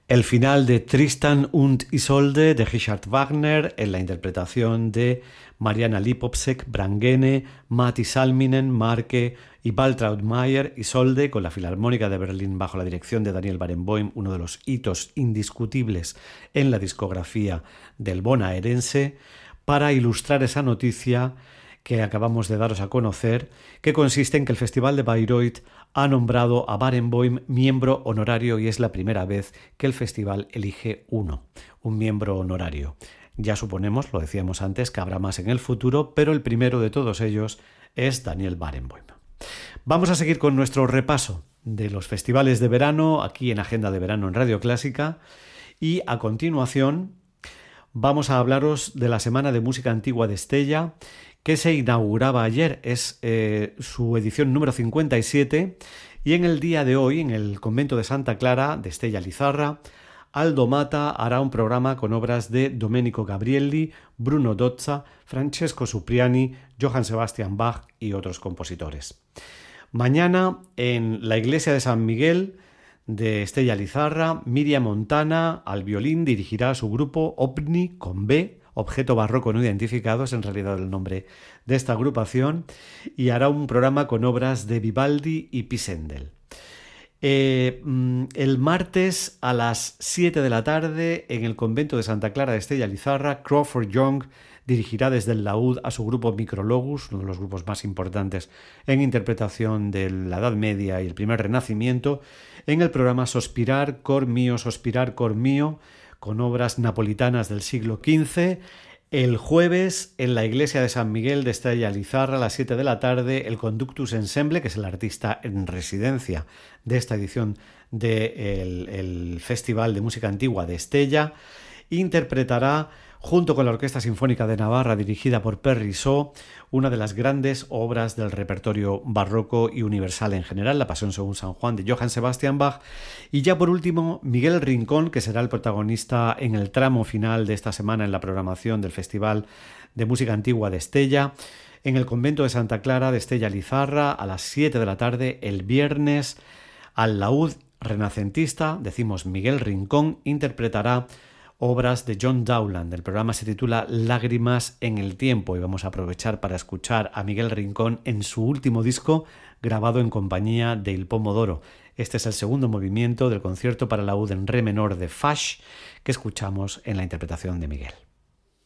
El final de Tristan und Isolde de Richard Wagner en la interpretación de Mariana Lipowczyk, Brangene, Matti Salminen, Marke y Waltraud Mayer. Isolde con la Filarmónica de Berlín bajo la dirección de Daniel Barenboim, uno de los hitos indiscutibles en la discografía del bonaerense, para ilustrar esa noticia que acabamos de daros a conocer, que consiste en que el Festival de Bayreuth ha nombrado a Barenboim miembro honorario y es la primera vez que el festival elige un miembro honorario. Ya suponemos, lo decíamos antes, que habrá más en el futuro, pero el primero de todos ellos es Daniel Barenboim. Vamos a seguir con nuestro repaso de los festivales de verano aquí en Agenda de Verano en Radio Clásica y a continuación vamos a hablaros de la Semana de Música Antigua de Estella, que se inauguraba ayer, es su edición número 57, y en el día de hoy, en el convento de Santa Clara de Estella Lizarra, Aldo Mata hará un programa con obras de Domenico Gabrielli, Bruno Dozza, Francesco Supriani, Johann Sebastian Bach y otros compositores. Mañana, en la iglesia de San Miguel de Estella Lizarra, Miriam Montana al violín dirigirá su grupo OVNI con B, Objeto Barroco No Identificado, es en realidad el nombre de esta agrupación, y hará un programa con obras de Vivaldi y Pisendel. El martes a las 7 de la tarde en el convento de Santa Clara de Estella Lizarra, Crawford Young dirigirá desde el laúd a su grupo Micrologus, uno de los grupos más importantes en interpretación de la Edad Media y el primer Renacimiento, en el programa Sospirar Cor Mio, con obras napolitanas del siglo XV. El jueves, en la iglesia de San Miguel de Estella Lizarra, a las 7 de la tarde, el Conductus Ensemble, que es el artista en residencia de esta edición del Festival de Música Antigua de Estella, interpretará, junto con la Orquesta Sinfónica de Navarra, dirigida por Perry Shaw, una de las grandes obras del repertorio barroco y universal en general, La Pasión según San Juan de Johann Sebastian Bach. Y ya por último, Miguel Rincón, que será el protagonista en el tramo final de esta semana en la programación del Festival de Música Antigua de Estella, en el convento de Santa Clara de Estella Lizarra, a las 7 de la tarde, el viernes, al laúd renacentista, decimos Miguel Rincón, interpretará obras de John Dowland. El programa se titula Lágrimas en el tiempo y vamos a aprovechar para escuchar a Miguel Rincón en su último disco grabado en compañía de Il Pomodoro. Este es el segundo movimiento del concierto para laúd en re menor de Fasch que escuchamos en la interpretación de Miguel.